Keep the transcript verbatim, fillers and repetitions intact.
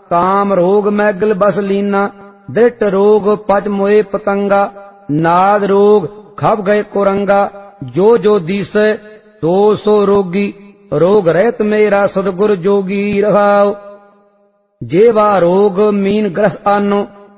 काम रोग मैगल बस लीना, दृष्ट रोग पच मोए पतंगा, नाद रोग खप गए कुरंगा, जो जो दिसै सो सो रोगी, रोग रहित मेरा सदगुर जोगी रहाओ। जेवा रोग मीन ग्रस आनो,